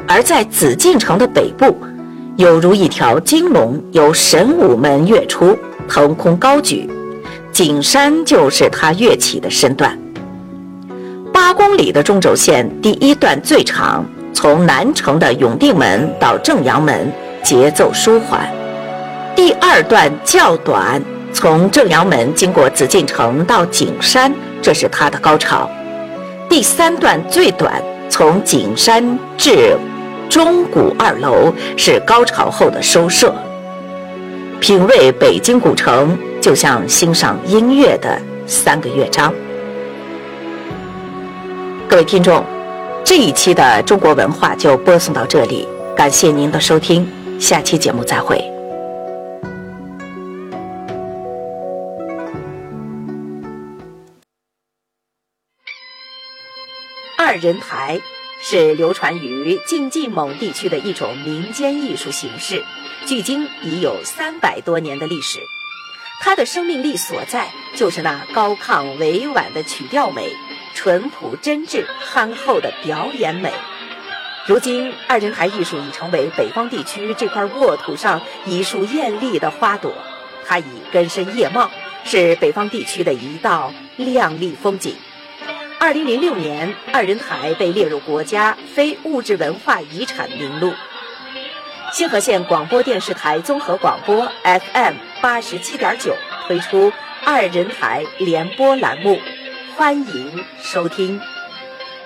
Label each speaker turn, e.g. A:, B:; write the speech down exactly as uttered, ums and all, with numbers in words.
A: 而在紫禁城的北部，有如一条金龙由神武门跃出，腾空高举，景山就是它跃起的身段。八公里的中轴线第一段最长，从南城的永定门到正阳门，节奏舒缓。第二段较短，从正阳门经过紫禁城到景山，这是它的高潮。第三段最短，从景山至钟鼓二楼，是高潮后的收摄。品味北京古城，就像欣赏音乐的三个乐章。各位听众，这一期的中国文化就播送到这里，感谢您的收听，下期节目再会。二人台是流传于晋冀蒙地区的一种民间艺术形式，距今已有三百多年的历史。它的生命力所在就是那高亢委婉的曲调美，淳朴真挚憨厚的表演美。如今二人台艺术已成为北方地区这块沃土上一束艳丽的花朵，它已根深叶茂，是北方地区的一道亮丽风景。二零零六年，二人台被列入国家非物质文化遗产名录。兴和县广播电视台综合广播 F M 八十七点九推出二人台联播栏目，欢迎收听。